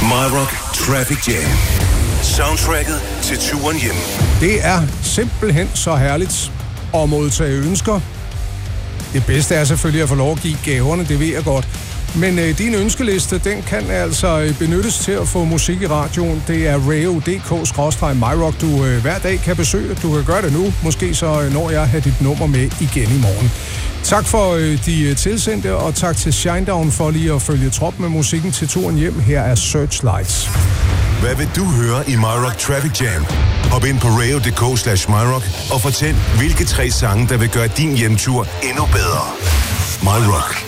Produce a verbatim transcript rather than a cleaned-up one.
MyRock Traffic Jam. Soundtracket til turen hjem. Det er simpelthen så herligt at modtage ønsker. Det bedste er selvfølgelig at få lov at give gaverne, det ved jeg godt. Men øh, din ønskeliste, den kan altså benyttes til at få musik i radioen. Det er radio punktum d k skråstreg myrock, du øh, hver dag kan besøge. Du kan gøre det nu. Måske så øh, når jeg har dit nummer med igen i morgen. Tak for øh, de tilsendte, og tak til Shinedown for lige at følge trop med musikken til turen hjem. Her er Searchlights. Hvad vil du høre i MyRock Traffic Jam? Hop ind på radio punktum d k slash myrock og fortæl, hvilke tre sange, der vil gøre din hjemtur endnu bedre. MyRock.